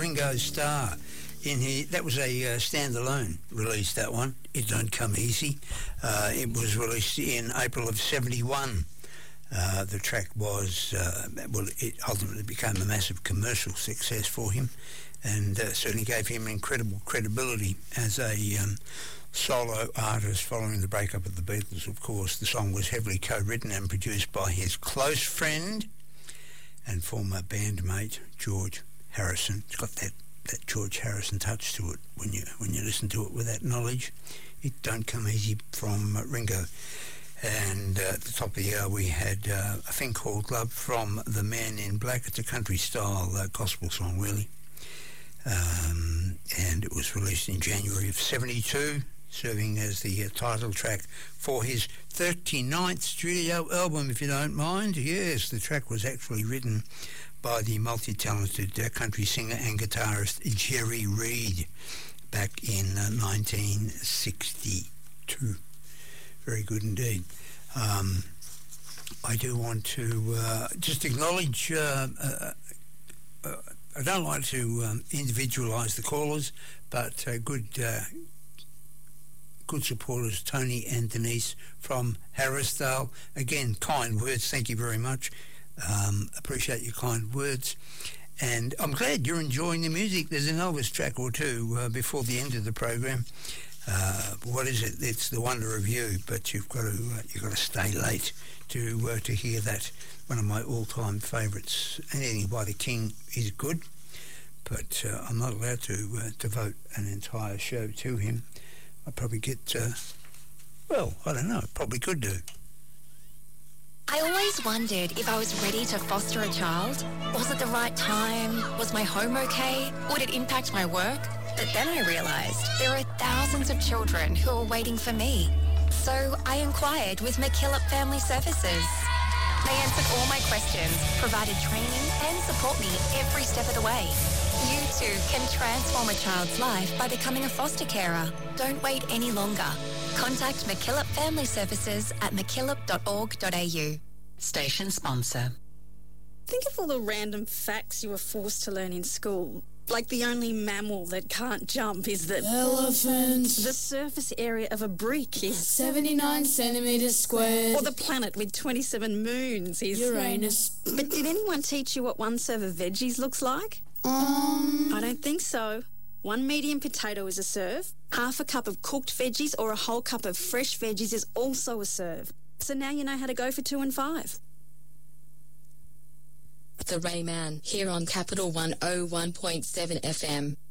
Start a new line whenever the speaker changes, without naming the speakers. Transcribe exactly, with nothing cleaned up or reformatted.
Ringo Starr. In his, that was a uh, standalone release, that one. It Don't Come Easy. Uh, it was released in April of seventy-one. Uh, the track was, uh, well, it ultimately became a massive commercial success for him, and uh, certainly gave him incredible credibility as a um, solo artist following the breakup of the Beatles, of course. The song was heavily co-written and produced by his close friend and former bandmate, George Harrison. It's got that, that George Harrison touch to it when you when you listen to it with that knowledge. It Don't Come Easy from uh, Ringo. And uh, at the top of the hour we had uh, A Thing Called Love from The Man in Black. It's a country-style uh, gospel song, really. Um, and it was released in January of seventy-two, serving as the uh, title track for his thirty-ninth studio album, if you don't mind. Yes, the track was actually written by the multi-talented uh, country singer and guitarist Jerry Reed back in uh, nineteen sixty-two. Very good indeed. Um, I do want to uh, just acknowledge, uh, uh, uh, I don't like to um, individualise the callers, but uh, good uh, good supporters, Tony and Denise from Harrisdale. Again, kind words, thank you very much. Um, appreciate your kind words. And I'm glad you're enjoying the music. There's an Elvis track or two uh, before the end of the program. Uh, what is it? It's The Wonder of You, but you've got to uh, you've got to stay late to uh, to hear that. One of my all-time favourites. Anything by the King is good, but uh, I'm not allowed to uh, devote an entire show to him. I probably get, uh, well, I don't know, probably could do.
I always wondered if I was ready to foster a child. Was it the right time? Was my home okay? Would it impact my work? But then I realised there are thousands of children who are waiting for me. So I inquired with McKillop Family Services. They answered all my questions, provided training and support me every step of the way. You too can transform a child's life by becoming a foster carer. Don't wait any longer. Contact McKillop Family Services at mckillop dot org dot a u.
Station sponsor.
Think of all the random facts you were forced to learn in school. Like the only mammal that can't jump is the...
Elephant.
The surface area of a brick is...
seventy-nine centimetres squared.
Or the planet with twenty-seven moons is...
Uranus.
But did anyone teach you what one serve of veggies looks like?
Um...
I don't think so. One medium potato is a serve. Half a cup of cooked veggies or a whole cup of fresh veggies is also a serve. So now you know how to go for two and five.
The Rayman, here on Capital one oh one point seven F M.